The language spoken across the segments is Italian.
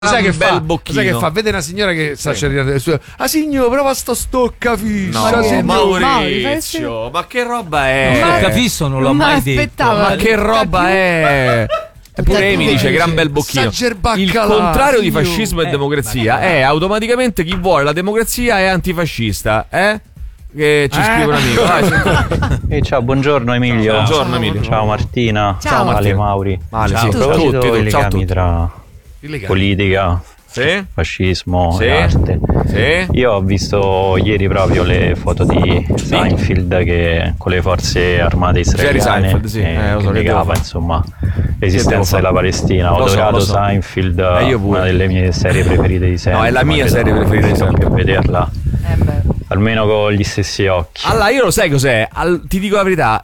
Sai che fa? bocchino. Sai che fa? Vede una signora che sta cercando signor, prova sto stoccafisso. No, Maurizio, ma che roba è? Stoccafisso non l'ho mai detto. Ma che roba è? Eppure mi dice gran bel bocchino. Il contrario di fascismo e democrazia è automaticamente chi vuole la democrazia è antifascista, Che ci scrive un amico. Ciao, buongiorno Emilio. Buongiorno Emilio. Ciao Martina. Ciao Ale Mauri. Ciao, A proposito dei legami tra politica, fascismo e arte. Io ho visto ieri proprio le foto di Seinfeld che con le forze armate israeliane che negava insomma l'esistenza della Palestina. Ho adorato Seinfeld, una delle mie serie preferite di sempre. No, è la mia serie preferita di sempre. A vederla almeno con gli stessi occhi. Allora, io lo sai cos'è? Ti dico la verità,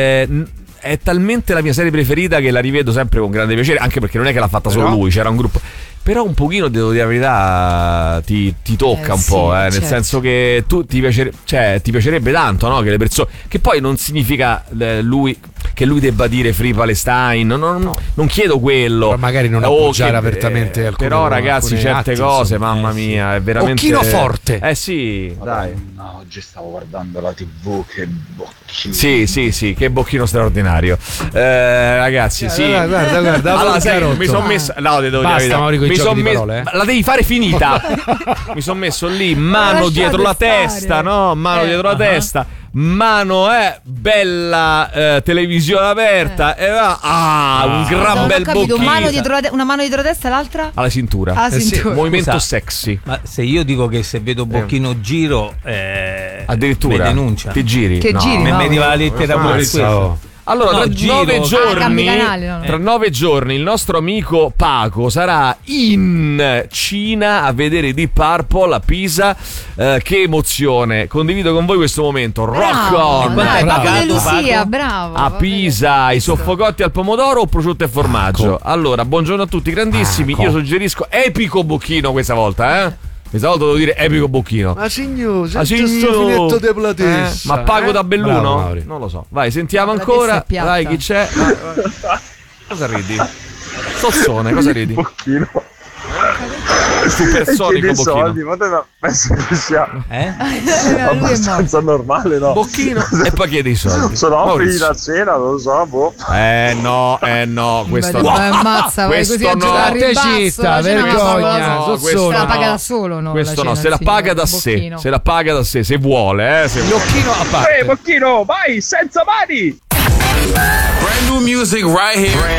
è talmente la mia serie preferita che la rivedo sempre con grande piacere, anche perché non è che l'ha fatta solo lui, c'era un gruppo. Però un pochino, devo dire la verità, ti tocca un po', nel senso che ti piacerebbe tanto, no? Che le persone, che poi non significa che lui debba dire Free Palestine, non chiedo quello. Ma magari non appoggiare apertamente alcune, però ragazzi, certe atti, cose, mamma mia, è veramente bocchino forte. Sì, dai. No, oggi stavo guardando la TV, che bocchino. Sì, che bocchino straordinario. Ragazzi, sì. Guarda, allora, sai, mi sono messo. No, devo dire. La devi fare finita. Mi sono messo lì, mano dietro la testa, no? Mano dietro la testa. Mano bella televisione aperta e un gran bel bocchino. Una mano dietro la testa e l'altra? Alla cintura. Movimento sexy. Ma se io dico che se vedo bocchino giro addirittura mi denuncia. Ti giri? Che giri? Mi arriva la lettera pure questo. Allora, tra 9 giorni il nostro amico Paco sarà in Cina a vedere Deep Purple a Pisa. Che emozione! Condivido con voi questo momento. Rock on! Bravo. A Pisa, i soffocotti al pomodoro o prosciutto e formaggio? Allora, buongiorno a tutti, grandissimi. Io suggerisco epico bocchino questa volta, Questa volta devo dire epico bocchino. Ma signor, finetto de platessa. Ma Pago da Belluno? Bravo, non lo so. Vai, sentiamo ancora. Vai, chi c'è? Vai. Cosa ridi? Sozzone, cosa ridi? Bocchino. Supersonico bocchino. Soldi, ma penso che sia abbastanza normale, no? Bocchino e poi chiedi i soldi. Sono finiti a cena, non lo so, no, questo no. Ammazza, questo no. Citta, vergogna. Se la paga da solo, no? Questo no, se la paga da sé. Se la paga da sé, se vuole, Bocchino a parte. Bocchino, vai, senza mani! Brand new music right here.